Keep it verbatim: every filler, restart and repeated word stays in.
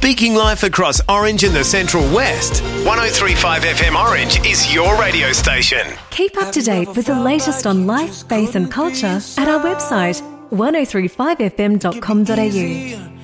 speaking life across Orange and the Central West. one oh three point five F M Orange is your radio station. Keep up to date with the latest on life, faith and culture at our website one oh three five f m dot com dot a u.